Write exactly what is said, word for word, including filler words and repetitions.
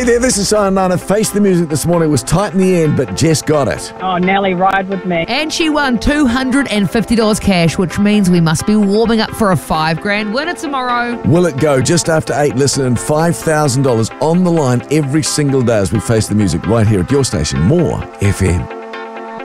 Hey there, this is Simon Nana. Face the Music this morning was tight in the end, but Jess got it. Oh, Nelly, ride with me. And she won two hundred fifty dollars cash, which means we must be warming up for a five grand winner tomorrow. Will it go just after eight? Listen, and five thousand dollars on the line every single day as we face the music right here at your station. More F M.